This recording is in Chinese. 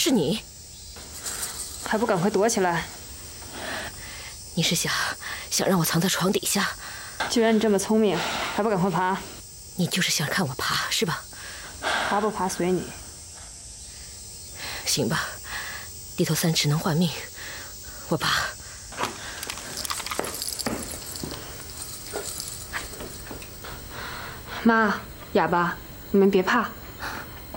是你， 还不赶快躲起来！ 你是想让我藏在床底下？ 既然你这么聪明，还不赶快爬？ 你就是想看我爬是吧？ 爬不爬随你。 行吧，地头3尺能换命，我爬。 妈，哑巴，你们别怕。